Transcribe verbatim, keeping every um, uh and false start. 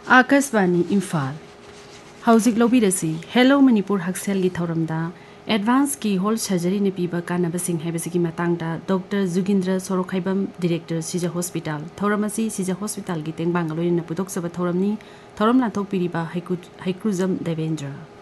Akashvani Imphal हौजिक लौबीरसी hello Manipur हक्सेल की थौरमदा advance की whole surgery ने पीबा कानाबसिंग हैबसिगी मतांगदा डॉक्टर जुगिंद्र सोरोखाइबम डायरेक्टर सिजा हॉस्पिटल थौरमसी सिजा हॉस्पिटल की तेंबांग लोइना पुदोक सब थौरमनी थौरम लाथोक पीरिबा हाइक्रुजम देवेंद्र